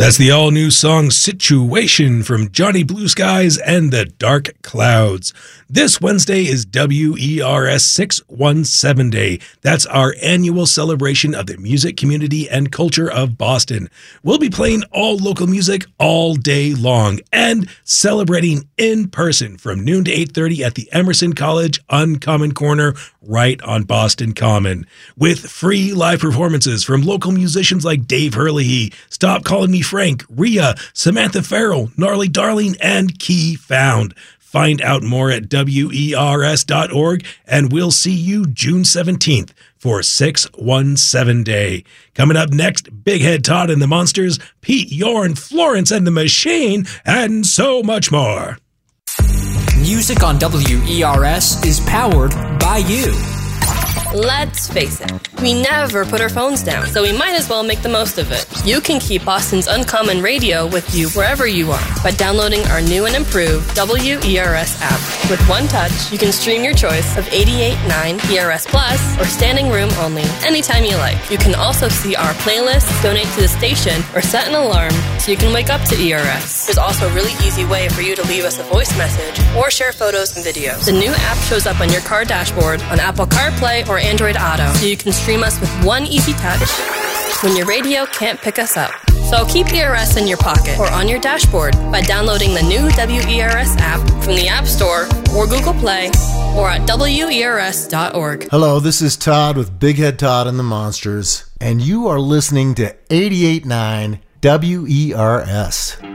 That's the all-new song Situation from Johnny Blue Skies and the Dark Clouds. This Wednesday is WERS 617 Day. That's our annual celebration of the music community and culture of Boston. We'll be playing all local music all day long and celebrating in person from noon to 8:30 at the Emerson College Uncommon Corner right on Boston Common, with free live performances from local musicians like Dave Hurley, Stop Calling Me Frank, Rhea, Samantha Farrell, Gnarly Darling, and Key Found. Find out more at WERS.org, and we'll see you June 17th for 617 Day. Coming up next, Big Head Todd and the Monsters, Pete Yorn, Florence and the Machine, and so much more. Music on WERS is powered by you. Let's face it, we never put our phones down, so we might as well make the most of it. You can keep Boston's Uncommon Radio with you wherever you are by downloading our new and improved WERS app. With one touch, you can stream your choice of 88.9 ERS Plus or standing room only anytime you like. You can also see our playlists, donate to the station, or set an alarm so you can wake up to ERS. There's also a really easy way for you to leave us a voice message or share photos and videos. The new app shows up on your car dashboard on Apple CarPlay or Android Auto, so you can stream us with one easy touch when your radio can't pick us up. So keep ERS in your pocket or on your dashboard by downloading the new WERS app from the App Store or Google Play or at WERS.org. Hello, this is Todd with Big Head Todd and the Monsters, and you are listening to 88.9 WERS.